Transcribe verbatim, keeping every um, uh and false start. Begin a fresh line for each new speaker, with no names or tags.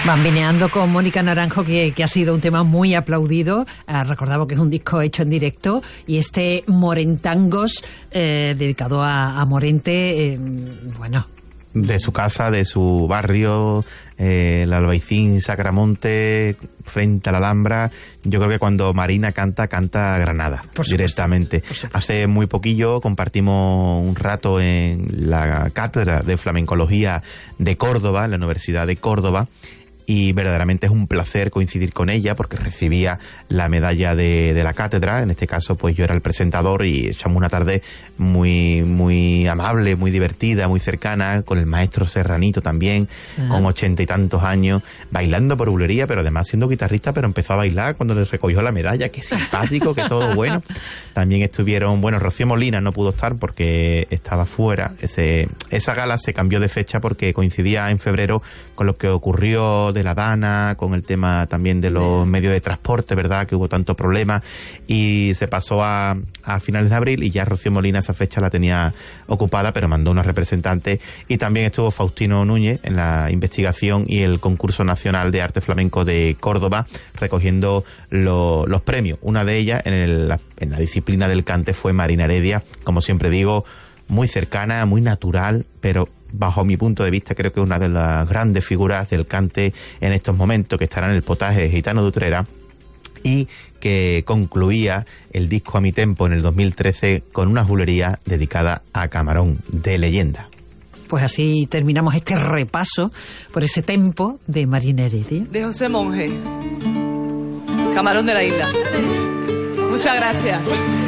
Bambineando con Mónica Naranjo, que, que ha sido un tema muy aplaudido. Eh, recordamos que es un disco hecho en directo, y este Morentangos, eh, dedicado a, a Morente, eh, bueno...
De su casa, de su barrio, eh, el Albaicín, Sacramonte, frente a la Alhambra. Yo creo que cuando Marina canta, canta Granada, directamente. Hace muy poquillo compartimos un rato en la cátedra de flamencología de Córdoba, en la Universidad de Córdoba, y verdaderamente es un placer coincidir con ella, porque recibía la medalla de, de la cátedra. En este caso, pues yo era el presentador, y echamos una tarde muy muy amable, muy divertida, muy cercana, con el maestro Serranito también, uh-huh. con ochenta y tantos años, bailando por bulería, pero además siendo guitarrista, pero empezó a bailar cuando le recogió la medalla. Qué simpático, que todo bueno. También estuvieron, bueno, Rocío Molina no pudo estar porque estaba fuera. Ese, esa gala se cambió de fecha porque coincidía en febrero con lo que ocurrió de la Dana, con el tema también de los medios de transporte, ¿verdad?, que hubo tantos problemas, y se pasó a, a finales de abril, y ya Rocío Molina esa fecha la tenía ocupada, pero mandó una representante. Y también estuvo Faustino Núñez en la investigación y el concurso nacional de arte flamenco de Córdoba, recogiendo lo, los premios. Una de ellas en, el, en la disciplina del cante fue Marina Heredia, como siempre digo, muy cercana, muy natural, pero bajo mi punto de vista creo que es una de las grandes figuras del cante en estos momentos, que estará en el potaje gitano de Utrera, y que concluía el disco A Mi Tempo en el dos mil trece con una bulería dedicada a Camarón, de leyenda.
Pues así terminamos este repaso por ese tempo de Marina Heredia.
De José Monge, Camarón de la Isla. Muchas gracias.